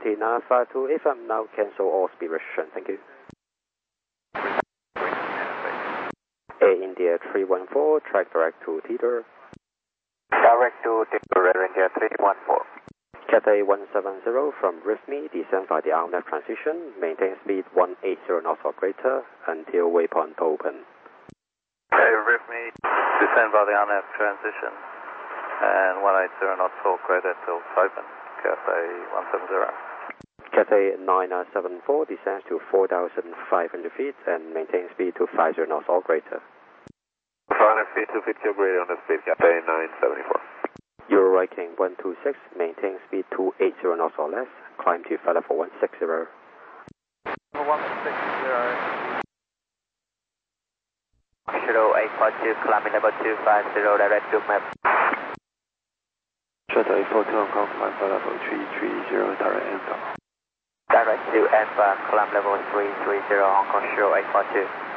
Yankee 952 FM, now cancel all speed restriction. Thank you. India 314, track direct to Theater. Direct to Theater, India 314. Cathay 170 from RIFME, descend by the RNAV transition, maintain speed 180 knots or greater until waypoint open. RIFME, descend by the RNAV transition, and 180 knots or greater till open. Cathay 170. Cathay 974 descends to 4,500 feet and maintain speed to 50 knots or greater. 500 feet to 50 or greater on the speed, Cathay 974. Euro right King 126, maintain speed 280 knots or less, climb to Feather for 160. 160. 0842, climbing level 250, direct to map. Shuttle 842 Hong Kong, climb level 330, direct Alpha. Direct to Alpha, climb level 330, Hong Kong, 0842.